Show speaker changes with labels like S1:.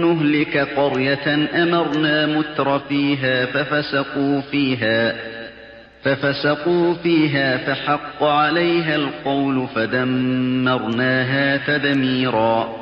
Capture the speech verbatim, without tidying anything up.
S1: نهلك قرية أمرنا متر فيها ففسقوا فيها ففسقوا فيها فحق عليها القول فدمرناها تدميرا